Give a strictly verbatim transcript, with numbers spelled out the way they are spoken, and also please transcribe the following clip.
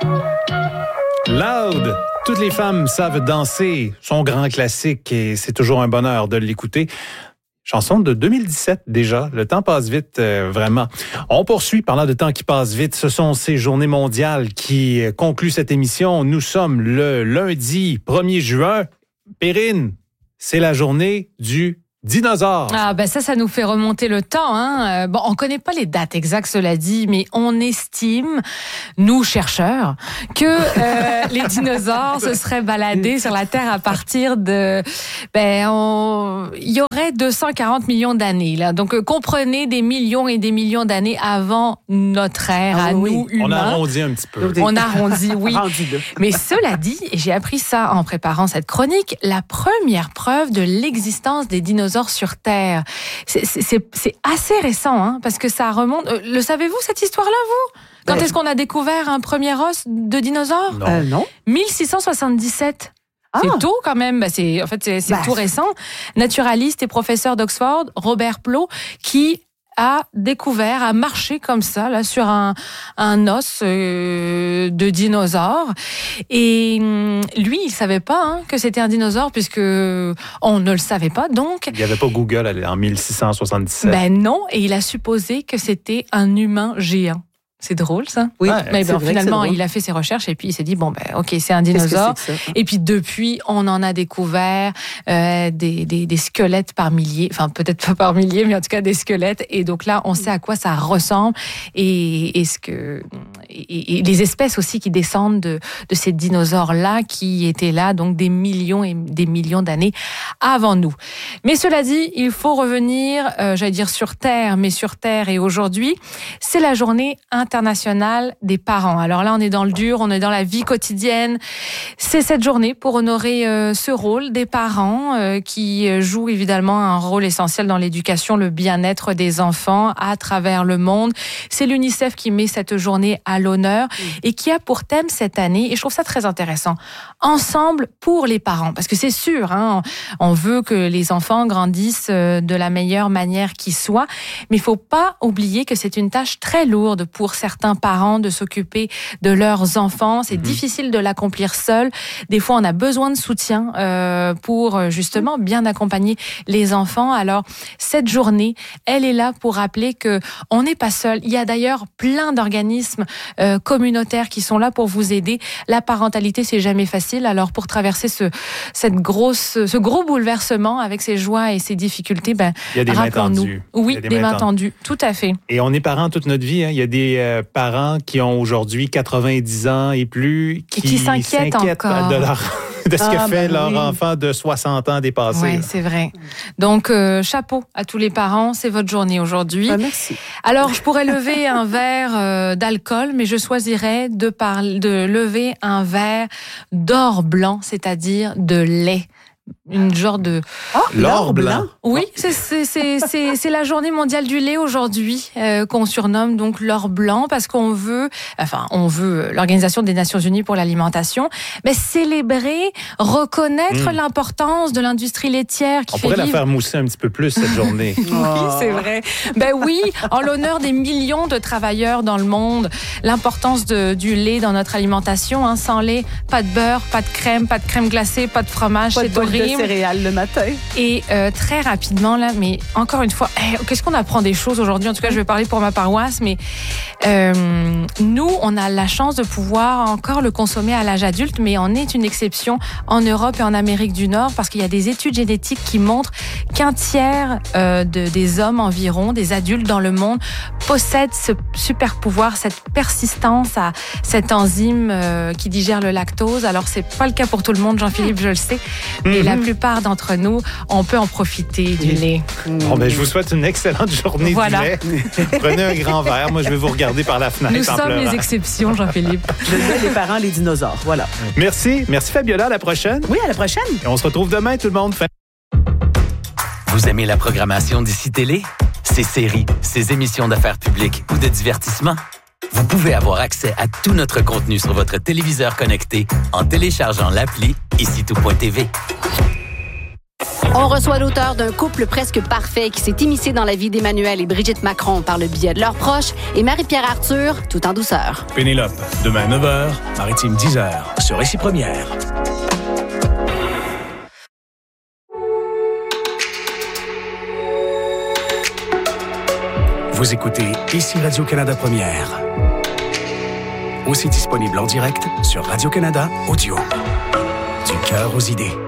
Loud! Toutes les femmes savent danser, son grand classique, et c'est toujours un bonheur de l'écouter. Chanson de deux mille dix-sept déjà, le temps passe vite, euh, vraiment. On poursuit, parlant de temps qui passe vite, ce sont ces journées mondiales qui concluent cette émission. Nous sommes le lundi premier juin. Perrine, c'est la journée du dinosaure. Ah ben ça, ça nous fait remonter le temps. Hein. Bon, on connaît pas les dates exactes, cela dit, mais on estime, nous chercheurs, que euh, les dinosaures se seraient baladés sur la Terre à partir de, ben, on... il y aurait deux cent quarante millions d'années là. Donc comprenez des millions et des millions d'années avant notre ère ah, à oui. nous humains. On arrondit un petit peu. On arrondit, oui. Mais cela dit, et j'ai appris ça en préparant cette chronique, la première preuve de l'existence des dinosaures sur Terre. C'est, c'est, c'est assez récent, hein, parce que ça remonte... Euh, le savez-vous, cette histoire-là, vous? Quand ben, est-ce qu'on a découvert un premier os de dinosaure? Non. Euh, non. mille six cent soixante-dix-sept. Ah. C'est tôt quand même. Bah, c'est, en fait, c'est, c'est bah. tout récent. Naturaliste et professeur d'Oxford, Robert Plot, qui a découvert, a marché comme ça, là, sur un, un os euh, de dinosaure. Et lui, il savait pas hein, que c'était un dinosaure, puisque on ne le savait pas, donc... Il n'y avait pas Google en mille six cent soixante-dix-sept. Ben non, et il a supposé que c'était un humain géant. C'est drôle, ça? Oui, ouais, mais bon, finalement, il a fait ses recherches et puis il s'est dit, bon, ben, ok, c'est un dinosaure. C'est c'est et puis, depuis, on en a découvert euh, des, des, des squelettes par milliers. Enfin, peut-être pas par milliers, mais en tout cas, des squelettes. Et donc là, on sait à quoi ça ressemble et, et, ce que, et, et les espèces aussi qui descendent de, de ces dinosaures-là qui étaient là, donc des millions et des millions d'années avant nous. Mais cela dit, il faut revenir, euh, j'allais dire sur Terre, mais sur Terre et aujourd'hui, c'est la journée internationale internationale des parents. Alors là, on est dans le dur, on est dans la vie quotidienne. C'est cette journée pour honorer euh, ce rôle des parents euh, qui jouent évidemment un rôle essentiel dans l'éducation, le bien-être des enfants à travers le monde. C'est l'UNICEF qui met cette journée à l'honneur et qui a pour thème cette année, et je trouve ça très intéressant, Ensemble pour les parents. Parce que c'est sûr, hein, on veut que les enfants grandissent de la meilleure manière qui soit, mais il ne faut pas oublier que c'est une tâche très lourde pour certains parents de s'occuper de leurs enfants. C'est mmh. difficile de l'accomplir seul. Des fois, on a besoin de soutien euh, pour justement bien accompagner les enfants. Alors, cette journée, elle est là pour rappeler que on n'est pas seul. Il y a d'ailleurs plein d'organismes euh, communautaires qui sont là pour vous aider. La parentalité, c'est jamais facile. Alors, pour traverser ce cette grosse, ce gros bouleversement avec ses joies et ses difficultés, ben, il y a des mains tendues. Oui, des, des mains tendues. Tout à fait. Et on est parents toute notre vie. Hein. Il y a des euh, parents qui ont aujourd'hui quatre-vingt-dix ans et plus, qui, et qui s'inquiètent, s'inquiètent encore de, leur, de ce ah, que fait ben leur oui. enfant de soixante ans dépassé. Oui, c'est vrai. Donc, euh, chapeau à tous les parents, c'est votre journée aujourd'hui. Ah, merci. Alors, je pourrais lever un verre euh, d'alcool, mais je choisirais de, par... de lever un verre d'or blanc, c'est-à-dire de lait. Une genre de... Oh, l'or blanc? Oui, c'est, c'est, c'est, c'est, c'est la journée mondiale du lait aujourd'hui, euh, qu'on surnomme donc l'or blanc, parce qu'on veut, enfin, on veut, l'Organisation des Nations Unies pour l'alimentation, mais célébrer, reconnaître mmh. l'importance de l'industrie laitière qui on fait pourrait vivre... la faire mousser un petit peu plus, cette journée. Oui, c'est vrai. Ben oui, en l'honneur des millions de travailleurs dans le monde, l'importance de, du lait dans notre alimentation, hein, sans lait, pas de beurre, pas de crème, pas de crème glacée, pas de fromage, pas c'est de bol de céréales le matin. Et euh, très rapidement, là, mais encore une fois, hey, qu'est-ce qu'on apprend des choses aujourd'hui? En tout cas, je vais parler pour ma paroisse, mais euh, nous, on a la chance de pouvoir encore le consommer à l'âge adulte, mais on est une exception en Europe et en Amérique du Nord, parce qu'il y a des études génétiques qui montrent qu'un tiers euh, de, des hommes environ, des adultes dans le monde, possèdent ce super pouvoir, cette persistance à cette enzyme euh, qui digère le lactose. Alors, c'est pas le cas pour tout le monde, Jean-Philippe, je le sais, mais mm-hmm. la plupart d'entre nous, on peut en profiter du lait. Bon, ben, je vous souhaite une excellente journée voilà. du lait. Prenez un grand verre. Moi, je vais vous regarder par la fenêtre. Nous en sommes pleurant. les exceptions, Jean-Philippe. Je dis les parents, les dinosaures. Voilà. Merci. Merci, Fabiola. À la prochaine. Oui, à la prochaine. Et on se retrouve demain, tout le monde. Vous aimez la programmation d'ici Télé? Ses séries, ses émissions d'affaires publiques ou de divertissement? Vous pouvez avoir accès à tout notre contenu sur votre téléviseur connecté en téléchargeant l'appli ici tout point t v. On reçoit l'auteur d'un couple presque parfait qui s'est immiscé dans la vie d'Emmanuel et Brigitte Macron par le biais de leurs proches et Marie-Pierre Arthur, tout en douceur. Pénélope, demain neuf heures, Maritime dix heures, sur Récit Première. Vous écoutez Ici Radio-Canada Première. Aussi disponible en direct sur Radio-Canada Audio. Du cœur aux idées.